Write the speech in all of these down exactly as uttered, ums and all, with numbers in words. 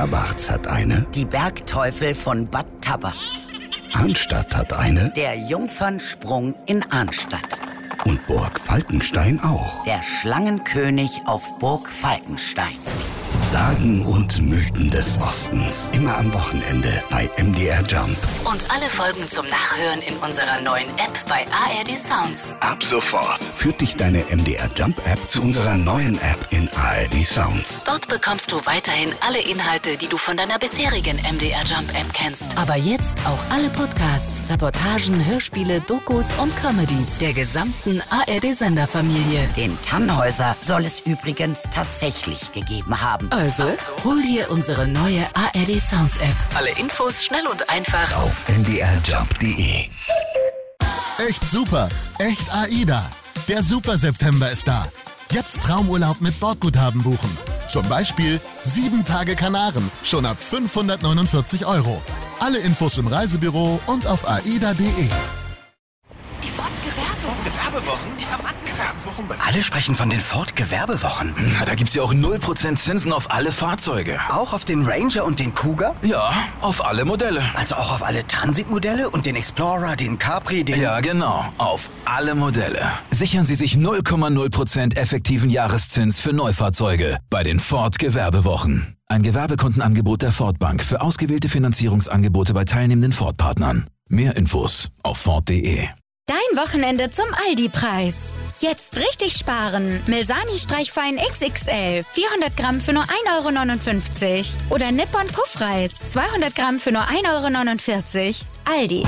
Tabarz hat eine. Die Bergteufel von Bad Tabarz. Arnstadt hat eine. Der Jungfernsprung in Arnstadt. Und Burg Falkenstein auch. Der Schlangenkönig auf Burg Falkenstein. Sagen und Mythen des Ostens. Immer am Wochenende bei M D R Jump. Und alle Folgen zum Nachhören in unserer neuen App bei A R D Sounds. Ab sofort führt dich deine M D R Jump App zu unserer neuen App in A R D Sounds. Dort bekommst du weiterhin alle Inhalte, die du von deiner bisherigen M D R Jump App kennst. Aber jetzt auch alle Podcasts, Reportagen, Hörspiele, Dokus und Comedies der gesamten A R D-Senderfamilie. Den Tannhäuser soll es übrigens tatsächlich gegeben haben. Also, hol dir unsere neue A R D Sounds App. Alle Infos schnell und einfach auf m d r jump punkt d e. Echt super, echt AIDA. Der Super-September ist da. Jetzt Traumurlaub mit Bordguthaben buchen. Zum Beispiel sieben Tage Kanaren, schon ab fünfhundertneunundvierzig Euro. Alle Infos im Reisebüro und auf aida punkt de. Die Ford-Gewerbewochen? Die Gewerbewochen? Alle sprechen von den Ford-Gewerbewochen. Na, da gibt's ja auch null Prozent Zinsen auf alle Fahrzeuge. Auch auf den Ranger und den Kuga? Ja, auf alle Modelle. Also auch auf alle Transitmodelle und den Explorer, den Capri, den... Ja, genau. Auf alle Modelle. Sichern Sie sich null Komma null Prozent effektiven Jahreszins für Neufahrzeuge bei den Ford-Gewerbewochen. Ein Gewerbekundenangebot der Ford Bank für ausgewählte Finanzierungsangebote bei teilnehmenden Ford-Partnern. Mehr Infos auf ford punkt de. Dein Wochenende zum Aldi-Preis. Jetzt richtig sparen. Milsani Streichfein X X L. vierhundert Gramm für nur ein Euro neunundfünfzig. Oder Nippon Puffreis. zweihundert Gramm für nur ein Euro neunundvierzig. Aldi.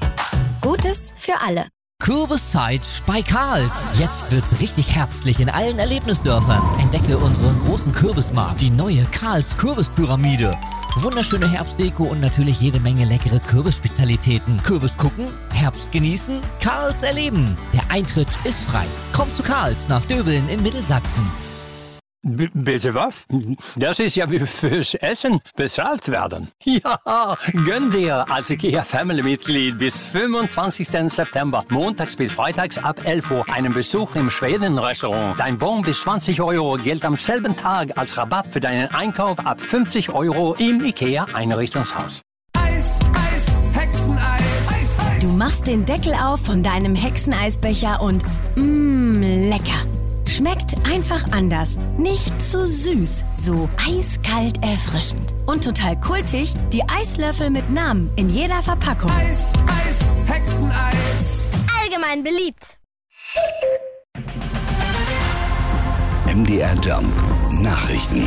Gutes für alle. Kürbiszeit bei Karls. Jetzt wird's richtig herbstlich in allen Erlebnisdörfern. Entdecke unseren großen Kürbismarkt, die neue Karls Kürbispyramide. Wunderschöne Herbstdeko und natürlich jede Menge leckere Kürbisspezialitäten. Kürbis gucken, Herbst genießen, Karls erleben. Der Eintritt ist frei. Komm zu Karls nach Döbeln in Mittelsachsen. B- bitte was? Das ist ja wie fürs Essen bezahlt werden. Ja, gönn dir als IKEA-Family-Mitglied bis fünfundzwanzigsten September, montags bis freitags ab elf Uhr, einen Besuch im Schweden-Restaurant. Dein Bon bis zwanzig Euro gilt am selben Tag als Rabatt für deinen Einkauf ab fünfzig Euro im IKEA-Einrichtungshaus. Eis, Eis, Hexeneis. Eis, Eis. Du machst den Deckel auf von deinem Hexeneisbecher und mmm, lecker. Schmeckt einfach anders. Nicht zu süß, so eiskalt erfrischend. Und total kultig, die Eislöffel mit Namen in jeder Verpackung. Eis, Eis, Hexeneis. Allgemein beliebt. M D R Jump Nachrichten.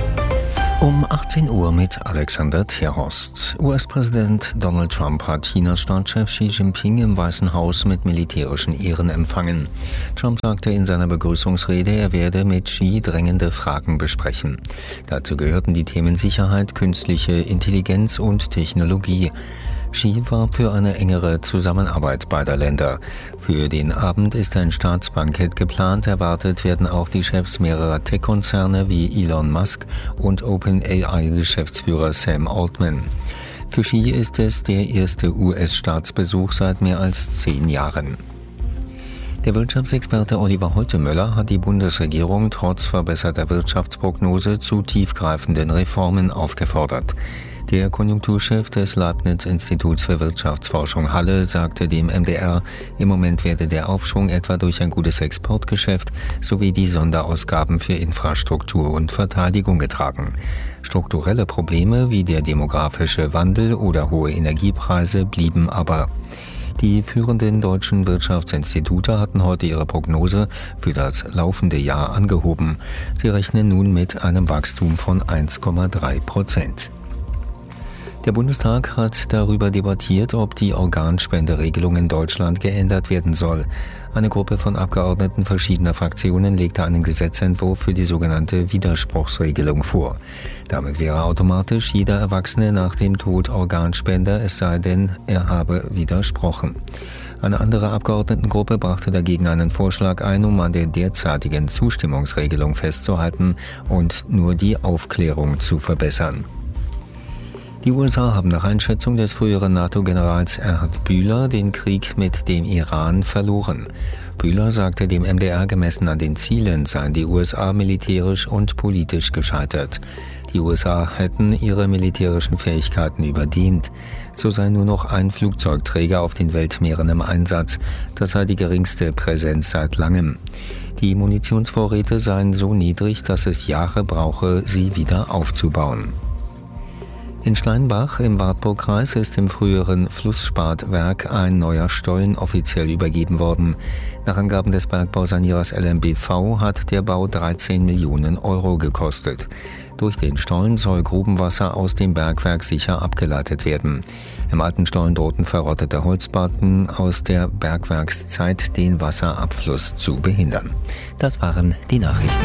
Um achtzehn Uhr mit Alexander Terhorst. U S-Präsident Donald Trump hat Chinas Staatschef Xi Jinping im Weißen Haus mit militärischen Ehren empfangen. Trump sagte in seiner Begrüßungsrede, er werde mit Xi drängende Fragen besprechen. Dazu gehörten die Themen Sicherheit, künstliche Intelligenz und Technologie. Xi war für eine engere Zusammenarbeit beider Länder. Für den Abend ist ein Staatsbankett geplant. Erwartet werden auch die Chefs mehrerer Tech-Konzerne wie Elon Musk und OpenAI-Geschäftsführer Sam Altman. Für Xi ist es der erste U S-Staatsbesuch seit mehr als zehn Jahren. Der Wirtschaftsexperte Oliver Heutemöller hat die Bundesregierung trotz verbesserter Wirtschaftsprognose zu tiefgreifenden Reformen aufgefordert. Der Konjunkturchef des Leibniz-Instituts für Wirtschaftsforschung Halle sagte dem M D R, im Moment werde der Aufschwung etwa durch ein gutes Exportgeschäft sowie die Sonderausgaben für Infrastruktur und Verteidigung getragen. Strukturelle Probleme wie der demografische Wandel oder hohe Energiepreise blieben aber. Die führenden deutschen Wirtschaftsinstitute hatten heute ihre Prognose für das laufende Jahr angehoben. Sie rechnen nun mit einem Wachstum von eins Komma drei Prozent. Der Bundestag hat darüber debattiert, ob die Organspenderegelung in Deutschland geändert werden soll. Eine Gruppe von Abgeordneten verschiedener Fraktionen legte einen Gesetzentwurf für die sogenannte Widerspruchsregelung vor. Damit wäre automatisch jeder Erwachsene nach dem Tod Organspender, es sei denn, er habe widersprochen. Eine andere Abgeordnetengruppe brachte dagegen einen Vorschlag ein, um an der derzeitigen Zustimmungsregelung festzuhalten und nur die Aufklärung zu verbessern. Die U S A haben nach Einschätzung des früheren NATO-Generals Erhard Bühler den Krieg mit dem Iran verloren. Bühler sagte dem M D R, gemessen an den Zielen seien die U S A militärisch und politisch gescheitert. Die U S A hätten ihre militärischen Fähigkeiten überdehnt. So sei nur noch ein Flugzeugträger auf den Weltmeeren im Einsatz. Das sei die geringste Präsenz seit langem. Die Munitionsvorräte seien so niedrig, dass es Jahre brauche, sie wieder aufzubauen. In Steinbach im Wartburgkreis ist im früheren Flussspartwerk ein neuer Stollen offiziell übergeben worden. Nach Angaben des Bergbausanierers L M B V hat der Bau dreizehn Millionen Euro gekostet. Durch den Stollen soll Grubenwasser aus dem Bergwerk sicher abgeleitet werden. Im alten Stollen drohten verrottete Holzplatten aus der Bergwerkszeit, den Wasserabfluss zu behindern. Das waren die Nachrichten.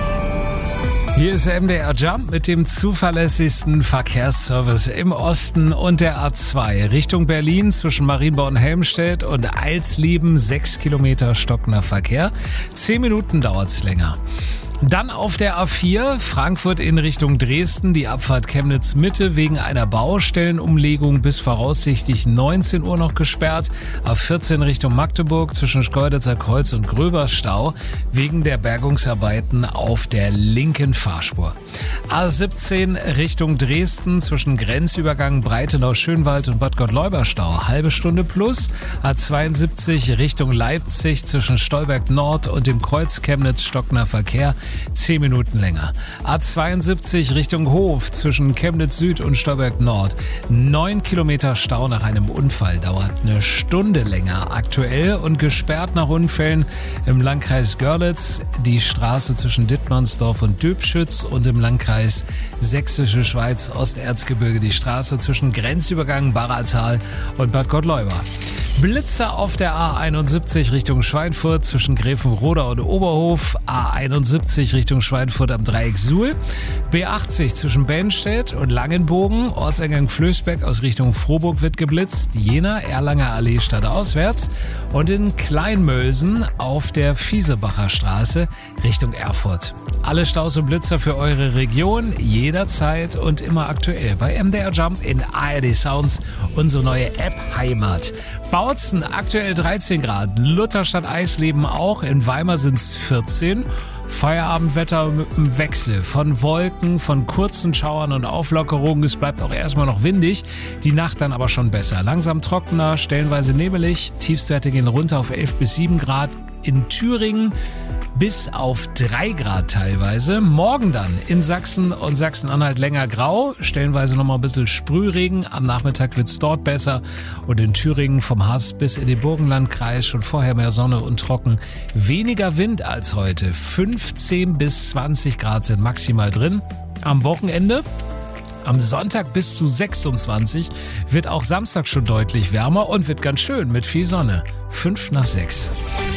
Hier ist der M D R Jump mit dem zuverlässigsten Verkehrsservice im Osten und der A zwei. Richtung Berlin zwischen Marienborn-Helmstedt und Eilslieben sechs Kilometer stockender Verkehr. Zehn Minuten dauert's länger. Dann auf der A vier, Frankfurt in Richtung Dresden, die Abfahrt Chemnitz-Mitte wegen einer Baustellenumlegung bis voraussichtlich neunzehn Uhr noch gesperrt. A vierzehn Richtung Magdeburg zwischen Schkeuditzer Kreuz und Gröberstau wegen der Bergungsarbeiten auf der linken Fahrspur. A siebzehn Richtung Dresden zwischen Grenzübergang Breitenau-Schönwald und Bad Gottleuba-Stau, halbe Stunde plus. A zweiundsiebzig Richtung Leipzig zwischen Stolberg Nord und dem Kreuz Chemnitz stockender Verkehr, zehn Minuten länger. A zweiundsiebzig Richtung Hof zwischen Chemnitz Süd und Stolberg Nord. neun Kilometer Stau nach einem Unfall, dauert eine Stunde länger aktuell und gesperrt nach Unfällen im Landkreis Görlitz, die Straße zwischen Dittmannsdorf und Döbschütz und im Landkreis Sächsische Schweiz Osterzgebirge die Straße zwischen Grenzübergang Barratal und Bad Gottleuba. Blitzer auf der A einundsiebzig Richtung Schweinfurt zwischen Gräfenroda und Oberhof, A einundsiebzig Richtung Schweinfurt am Dreieck Suhl, B achtzig zwischen Bennstedt und Langenbogen, Ortseingang Flößbeck aus Richtung Frohburg wird geblitzt, Jena, Erlanger Allee stadtauswärts und in Kleinmölsen auf der Fiesebacher Straße Richtung Erfurt. Alle Staus und Blitzer für eure Region, jederzeit und immer aktuell bei M D R Jump in A R D Sounds, unsere neue App Heimat. Bautzen aktuell dreizehn Grad, Lutherstadt Eisleben auch, in Weimar sind es vierzehn. Feierabendwetter im Wechsel von Wolken, von kurzen Schauern und Auflockerungen. Es bleibt auch erstmal noch windig, die Nacht dann aber schon besser. Langsam trockener, stellenweise nebelig, Tiefstwerte gehen runter auf elf bis sieben Grad. In Thüringen bis auf drei Grad teilweise. Morgen dann in Sachsen und Sachsen-Anhalt länger grau, stellenweise nochmal ein bisschen Sprühregen. Am Nachmittag wird's dort besser und in Thüringen vom Harz bis in den Burgenlandkreis schon vorher mehr Sonne und trocken. Weniger Wind als heute. fünfzehn bis zwanzig Grad sind maximal drin. Am Wochenende am Sonntag bis zu sechsundzwanzig, wird auch Samstag schon deutlich wärmer und wird ganz schön mit viel Sonne. fünf nach sechs.